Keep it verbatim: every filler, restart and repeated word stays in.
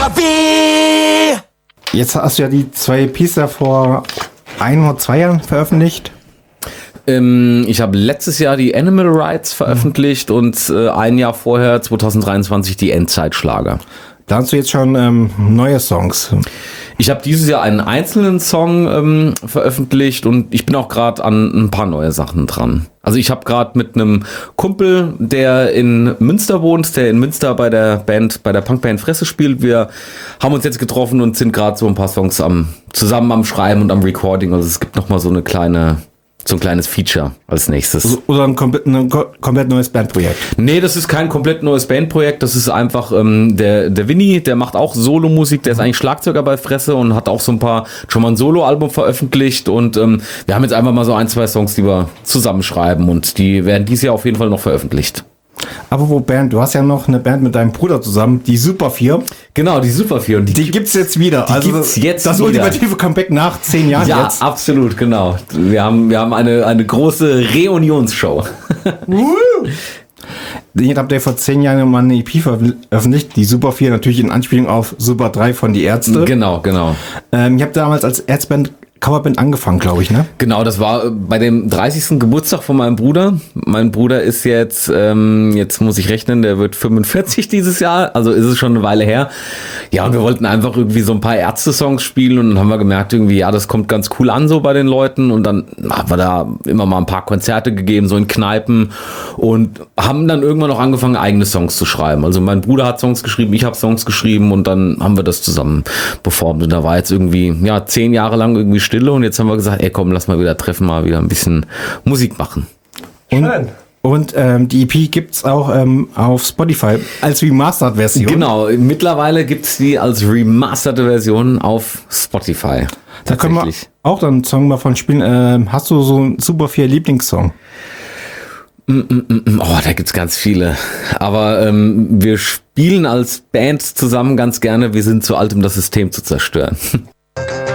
Jetzt hast du ja die zwei E Ps da vor ein oder zwei Jahren veröffentlicht. Ähm, ich habe letztes Jahr die Animal Rights veröffentlicht mhm. und äh, ein Jahr vorher, zwanzig dreiundzwanzig, die Endzeitschlager. Da hast du jetzt schon ähm, neue Songs. Ich habe dieses Jahr einen einzelnen Song ähm, veröffentlicht und ich bin auch gerade an ein paar neue Sachen dran. Also ich habe gerade mit einem Kumpel, der in Münster wohnt, der in Münster bei der Band, bei der Punkband Fresse spielt. Wir haben uns jetzt getroffen und sind gerade so ein paar Songs am zusammen am Schreiben und am Recording. Also es gibt noch mal so eine kleine So ein kleines Feature als nächstes. Oder ein komplett, ein komplett neues Bandprojekt? Nee, das ist kein komplett neues Bandprojekt. Das ist einfach ähm, der, der Winnie, der macht auch Solo-Musik. Der ist eigentlich Schlagzeuger bei Fresse und hat auch so ein paar, schon mal ein Solo-Album veröffentlicht. Und ähm, wir haben jetzt einfach mal so ein, zwei Songs, die wir zusammenschreiben. Und die werden dieses Jahr auf jeden Fall noch veröffentlicht. Apropos Band, du hast ja noch eine Band mit deinem Bruder zusammen, die Super vier. Genau, die Super vier. Und die, die gibt's jetzt wieder. Die also gibt's jetzt das wieder. ultimative Comeback nach zehn Jahren ja, jetzt. Ja, absolut, genau. Wir haben, wir haben eine, eine große Reunionsshow. Den habt ihr vor zehn Jahren mal eine E P veröffentlicht, die Super vier, natürlich in Anspielung auf Super drei von Die Ärzte. Genau, genau. Ähm, ihr habt damals als Ärztband Coverband angefangen, glaube ich, ne? Genau, das war bei dem dreißigsten Geburtstag von meinem Bruder. Mein Bruder ist jetzt, ähm, jetzt muss ich rechnen, der wird fünfundvierzig dieses Jahr, also ist es schon eine Weile her. Ja, und wir wollten einfach irgendwie so ein paar Ärzte-Songs spielen und dann haben wir gemerkt irgendwie, ja, das kommt ganz cool an so bei den Leuten und dann haben wir da immer mal ein paar Konzerte gegeben, so in Kneipen und haben dann irgendwann noch angefangen, eigene Songs zu schreiben. Also mein Bruder hat Songs geschrieben, ich habe Songs geschrieben und dann haben wir das zusammen performt und da war jetzt irgendwie, ja, zehn Jahre lang irgendwie Stille und jetzt haben wir gesagt, ey komm, lass mal wieder treffen, mal wieder ein bisschen Musik machen. Und, und ähm, die E P gibt's auch ähm, auf Spotify als Remastered-Version. Genau, mittlerweile gibt's die als remasterte Version auf Spotify. Da können wir auch dann einen Song mal von spielen. Ähm, hast du so einen Super vier Lieblingssong? Mm, mm, mm, oh, da gibt's ganz viele. Aber ähm, wir spielen als Band zusammen ganz gerne, wir sind zu alt, um das System zu zerstören.